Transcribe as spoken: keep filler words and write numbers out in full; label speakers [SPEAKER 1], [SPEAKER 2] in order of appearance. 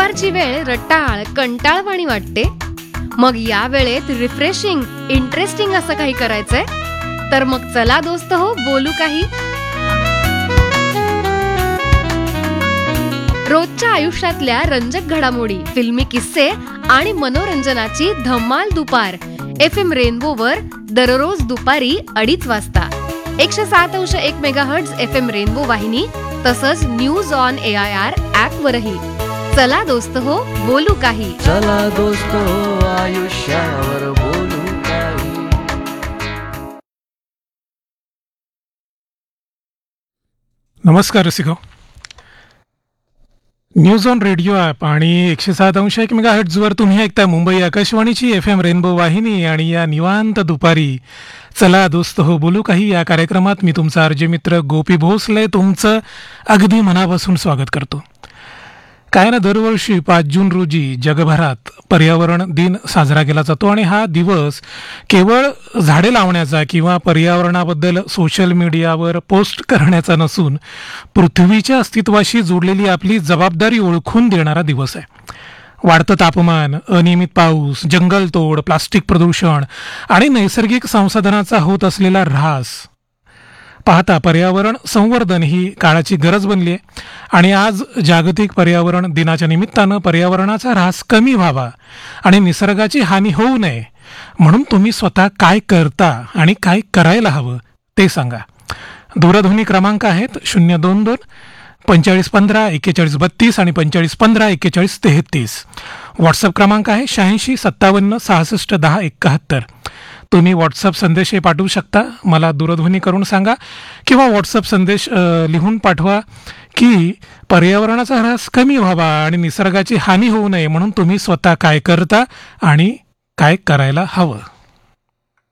[SPEAKER 1] दुपारची वेळ रटाळ कंटाळवाणी वाटते. मग या वेळेत रिफ्रेशिंग इंटरेस्टिंग असं काही करायचंय तर मग चला दोस्त हो बोलू काही. रोजच्या आयुष्यातल्या रंजक घडामोडी, फिल्मी किस्से आणि मनोरंजनाची धमाल दुपार एफ एम रेनबोवर दररोज दुपारी अडीच वाजता एकशे सात अंश एक मेगाहर्ट्झ एफ एम रेनबो वाहिनी तसंच news on A I R app वरही. चला दोस्त हो बोलू काही.
[SPEAKER 2] चला दोस्त हो आयुष्यावर बोलू काही.
[SPEAKER 3] नमस्कार रसिको. न्यूज ऑन रेडिओ ॲप आणि एकशे सात अंश एक मेगा हर्ट्झवर तुम्ही ऐकता मुंबई आकाशवाणीची एफ एम रेनबो वाहिनी. आणि या निवांत दुपारी चला दोस्त हो बोलू काही या कार्यक्रमात मी तुमचा अर्जे मित्र गोपी भोसले तुमचं अगदी मनापासून स्वागत करतो. काय ना, दरवर्षी पाच जून रोजी जगभरात पर्यावरण दिन साजरा केला जातो आणि हा दिवस केवळ झाडे लावण्याचा किंवा पर्यावरणाबद्दल सोशल मीडियावर पोस्ट करण्याचा नसून पृथ्वीच्या अस्तित्वाशी जोडलेली आपली जबाबदारी ओळखून देणारा दिवस आहे. वाढतं तापमान, अनियमित पाऊस, जंगलतोड, प्लास्टिक प्रदूषण आणि नैसर्गिक संसाधनाचा होत असलेला ऱ्हास पाहता पर्यावरण संवर्धन ही काळाची गरज बनली आहे. आणि आज जागतिक पर्यावरण दिनाच्या निमित्तानं पर्यावरणाचा ऱ्हास कमी व्हावा आणि निसर्गाची हानी होऊ नये म्हणून तुम्ही स्वतः काय करता आणि काय करायला हवं ते सांगा. दूरध्वनी क्रमांक आहेत शून्य दोन दोन पंचेचाळीस पंधरा एक्केचाळीस बत्तीस आणि पंचेचाळीस पंधरा एक्केचाळीस तेहतीस. व्हॉट्सअप क्रमांक आहे शहाऐंशी सत्तावन्न सहासष्ट दहा एकाहत्तर. तुम्ही व्हॉट्सअप संदेशही पाठवू शकता. मला दूरध्वनी करून सांगा किंवा व्हॉट्सअप संदेश लिहून पाठवा की पर्यावरणाचा ऱ्हास कमी व्हावा आणि निसर्गाची हानी होऊ नये म्हणून तुम्ही स्वतः काय करता आणि काय करायला हवं.